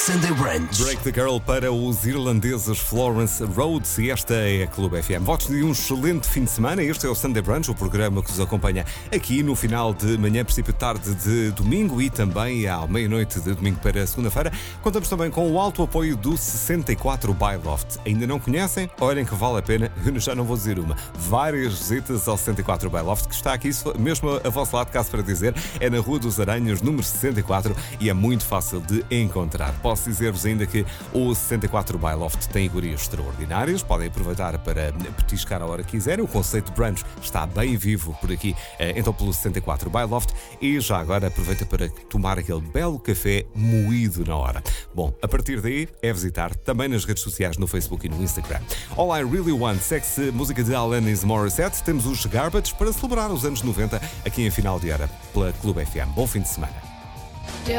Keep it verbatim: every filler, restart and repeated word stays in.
Sunday Brunch. Break the Girl para os irlandeses Florence Rhodes e esta é a Clube F M. Votos de um excelente fim de semana. Este é o Sunday Brunch, o programa que vos acompanha aqui no final de manhã, princípio de tarde de domingo e também à meia-noite de domingo para segunda-feira. Contamos também com o alto apoio do sessenta e quatro by Loft. Ainda não conhecem? Olhem que vale a pena. Eu já não vou dizer uma. Várias visitas ao sessenta e quatro by Loft, que está aqui mesmo a vosso lado, caso para dizer. É na Rua dos Aranhos, número sessenta e quatro, e é muito fácil de encontrar. Posso dizer-vos ainda que o sessenta e quatro by Loft tem iguarias extraordinárias. Podem aproveitar para petiscar a hora que quiserem. O conceito de brunch está bem vivo por aqui, então pelo sessenta e quatro by Loft. E já agora aproveita para tomar aquele belo café moído na hora. Bom, a partir daí é visitar também nas redes sociais, no Facebook e no Instagram. All I Really Want, sexy, música de Alanis Morissette. Temos os Garbage para celebrar os anos noventa aqui em final de hora pela Clube F M. Bom fim de semana.